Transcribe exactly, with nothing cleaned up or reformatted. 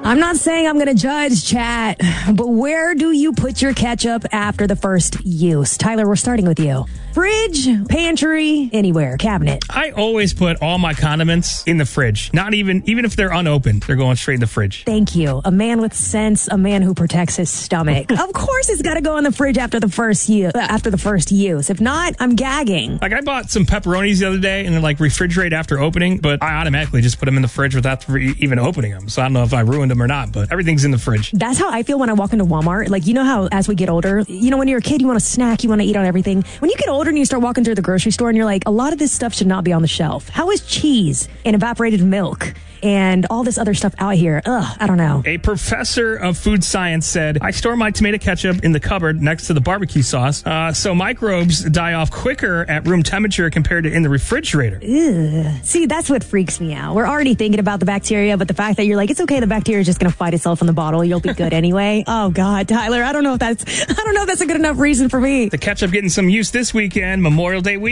I'm not saying I'm going to judge, chat, but where do you put your ketchup after the first use? Tyler, we're starting with you. Fridge, pantry, anywhere, cabinet. I always put all my condiments in the fridge. Not even, even if they're unopened, they're going straight in the fridge. Thank you. A man with sense, a man who protects his stomach. Of course it's got to go in the fridge after the first use. After the first use. If not, I'm gagging. Like I bought some pepperonis the other day and they're like refrigerate after opening, but I automatically just put them in the fridge without re- even opening them. So I don't know if I ruined them or not, but everything's in the fridge. That's how I feel when I walk into Walmart. Like, you know how as we get older, you know, when you're a kid, you want to snack, you want to eat on everything. When you get older and you start walking through the grocery store and you're like, a lot of this stuff should not be on the shelf. How is cheese and evaporated milk and all this other stuff out here? Ugh, I don't know. A professor of food science said, I store my tomato ketchup in the cupboard next to the barbecue sauce, uh, so microbes die off quicker at room temperature compared to in the refrigerator. Ugh. See, that's what freaks me out. We're already thinking about the bacteria, but the fact that you're like, it's okay, the bacteria is just going to fight itself in the bottle. You'll be good anyway. Oh, God, Tyler, I don't know if that's, I don't know if that's a good enough reason for me. The ketchup getting some use this weekend, Memorial Day weekend.